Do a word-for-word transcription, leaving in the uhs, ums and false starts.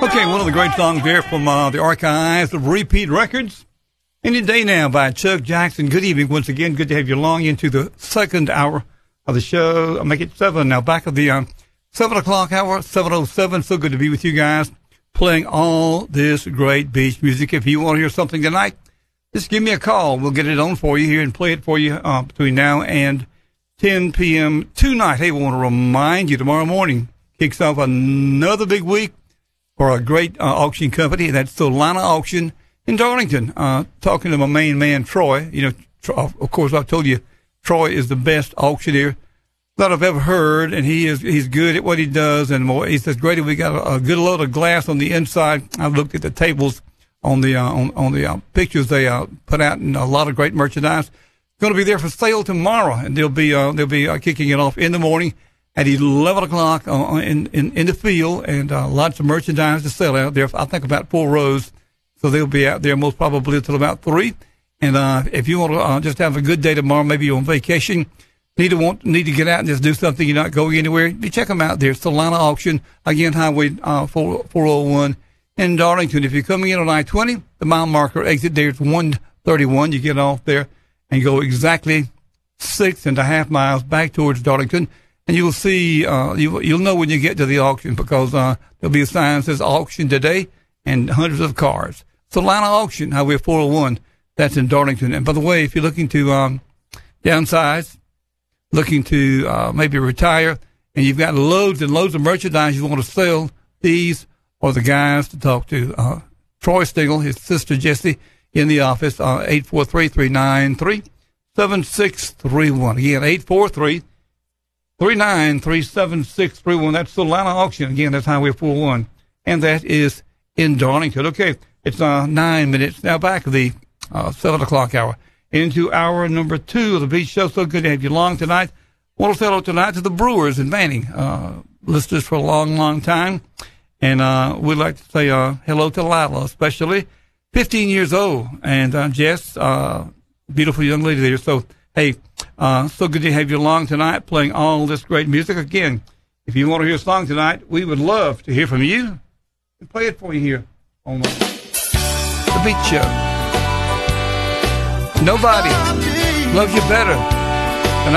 Okay, one of the great songs there from uh, the archives of Repeat Records. Any Day Now by Chuck Jackson. Good evening once again. Good to have you along into the second hour of the show. I'll make it seven now. Back of the um, seven o'clock hour, seven oh seven. So good to be with you guys, playing all this great beach music. If you want to hear something tonight, just give me a call. We'll get it on for you here and play it for you uh, between now and ten p.m. tonight. Hey, we want to remind you, tomorrow morning kicks off another big week for a great uh, auction company. That's Solana Auction in Darlington. Uh, talking to my main man, Troy. You know, Troy, of course, I've told you, Troy is the best auctioneer that I've ever heard, and he is he's good at what he does. And more, he says, Grady, we got a, a good load of glass on the inside. I've looked at the tables on the uh, on, on the uh, pictures they uh, put out, and a lot of great merchandise. Going to be there for sale tomorrow, and they'll be uh, they'll be uh, kicking it off in the morning at eleven o'clock uh, in, in in the field, and uh, lots of merchandise to sell out there. I think about four rows, so they'll be out there most probably until about three. And uh, if you want to uh, just have a good day tomorrow, maybe you're on vacation, need to want need to get out and just do something, you're not going anywhere, you check them out there. Solana Auction, again, Highway uh, four oh one in Darlington. If you're coming in on I twenty, the mile marker exit there is one thirty-one. You get off there and go exactly six and a half miles back towards Darlington. And you will see, uh, you, you'll know when you get to the auction, because uh, there'll be a sign that says auction today and hundreds of cars. Solana Auction, Highway four oh one, that's in Darlington. And by the way, if you're looking to um, downsize, looking to uh, maybe retire, and you've got loads and loads of merchandise you want to sell, these are the guys to talk to. Uh, Troy Stingle, his sister Jessie, in the office, uh, eight four three, three nine three, seven six three one. Again, eight four three, three nine three, seven six three one. That's Solana Auction. Again, that's Highway four oh one. And that is in Darlington. Okay, it's uh, nine minutes now back of the uh, seven o'clock hour into hour number two of the Beach Show. So good to have you along tonight. Want to say hello tonight to the Brewers in Manning, uh, listeners for a long, long time. And uh, we'd like to say uh, hello to Lila, especially fifteen years old. And uh, Jess, uh, beautiful young lady there. So, hey, uh, so good to have you along tonight, playing all this great music. Again, if you want to hear a song tonight, we would love to hear from you and play it for you here on the, the Beach Show. Nobody loves you better